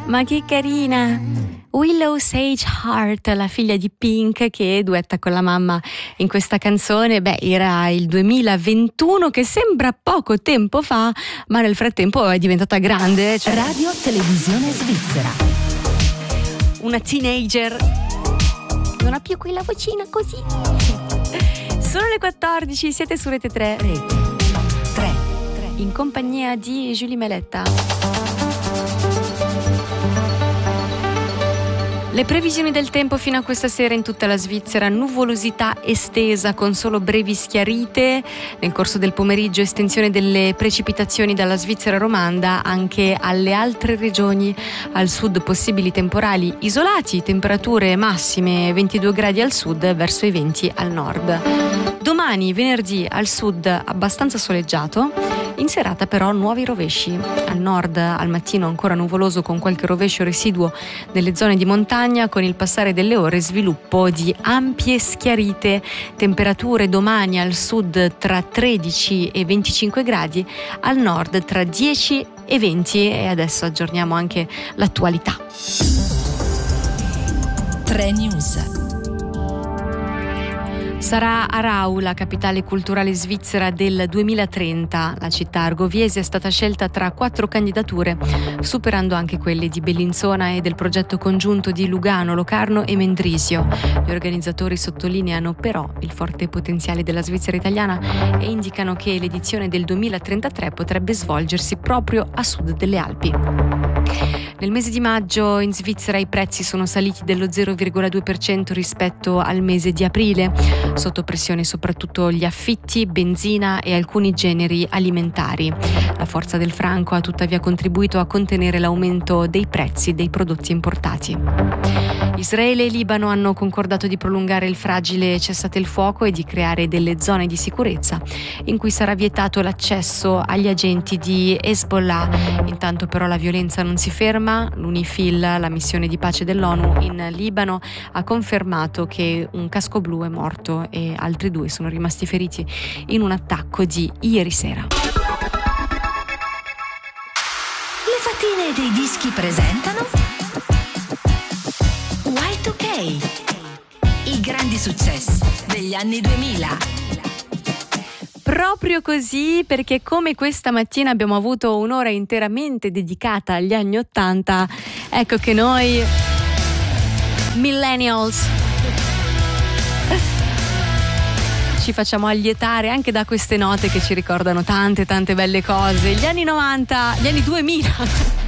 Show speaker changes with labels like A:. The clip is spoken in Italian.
A: Ma che carina! Willow Sage Heart, la figlia di Pink che duetta con la mamma in questa canzone. Era il 2021, che sembra poco tempo fa, ma nel frattempo è diventata grande.
B: Radio Televisione Svizzera.
A: Una teenager. Non ha più quella vocina così. Sono le 14, siete su Rete 3.
B: Rete 3.
A: In compagnia di Julie Meletta. Le previsioni del tempo fino a questa sera in tutta la Svizzera: nuvolosità estesa con solo brevi schiarite. Nel corso del pomeriggio estensione delle precipitazioni dalla Svizzera romanda anche alle altre regioni. Al sud possibili temporali isolati, temperature massime 22 gradi al sud verso i 20 al nord. Domani venerdì al sud abbastanza soleggiato, in serata però nuovi rovesci. Al nord al mattino ancora nuvoloso con qualche rovescio residuo nelle zone di montagna, con il passare delle ore sviluppo di ampie schiarite. Temperature domani al sud tra 13 e 25 gradi, al nord tra 10 e 20, e adesso aggiorniamo anche l'attualità.
B: 3 News.
A: Sarà Aarau la capitale culturale svizzera del 2030. La città argoviese è stata scelta tra 4 candidature, superando anche quelle di Bellinzona e del progetto congiunto di Lugano, Locarno e Mendrisio. Gli organizzatori sottolineano però il forte potenziale della Svizzera italiana e indicano che l'edizione del 2033 potrebbe svolgersi proprio a sud delle Alpi. Nel mese di maggio in Svizzera i prezzi sono saliti dello 0,2% rispetto al mese di aprile. Sotto pressione soprattutto gli affitti, benzina e alcuni generi alimentari. La forza del franco ha tuttavia contribuito a contenere l'aumento dei prezzi dei prodotti importati. Israele e Libano hanno concordato di prolungare il fragile cessate il fuoco e di creare delle zone di sicurezza in cui sarà vietato l'accesso agli agenti di Hezbollah. Intanto però la violenza non si ferma. L'UNIFIL, la missione di pace dell'ONU in Libano, ha confermato che un casco blu è morto e altri 2 sono rimasti feriti in un attacco di ieri sera.
B: Le fatine dei dischi presentano Y2K, i grandi successi degli anni 2000.
A: Proprio così, perché come questa mattina abbiamo avuto un'ora interamente dedicata agli anni 80, ecco che noi millennials ci facciamo allietare anche da queste note che ci ricordano tante belle cose. Gli anni 90, gli anni 2000